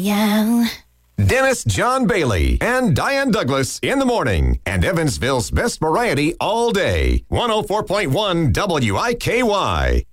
Yeah. Dennis John Bailey and Diane Douglas in the morning, and Evansville's best variety all day. 104.1 WIKY.